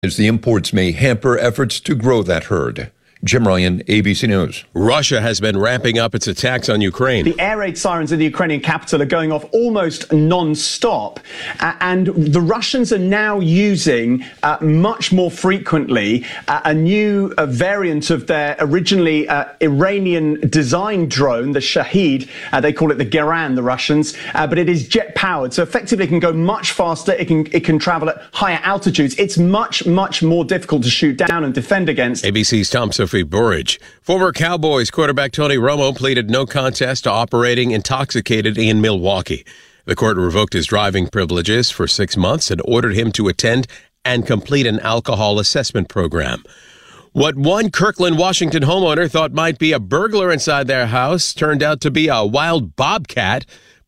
as the imports may hamper efforts to grow that herd. Jim Ryan, ABC News. Russia has been ramping up its attacks on Ukraine. The air raid sirens in the Ukrainian capital are going off almost non-stop. And the Russians are now using much more frequently a new variant of their originally Iranian-designed drone, the Shahed. They call it the Geran, the Russians. But it is jet-powered. So effectively it can go much faster. It can travel at higher altitudes. It's much, much more difficult to shoot down and defend against. ABC's Tom Burridge. Former Cowboys quarterback Tony Romo pleaded no contest to operating intoxicated in Milwaukee. The court revoked his driving privileges for 6 months and ordered him to attend and complete an alcohol assessment program. What one Kirkland, Washington homeowner thought might be a burglar inside their house turned out to be a wild bobcat.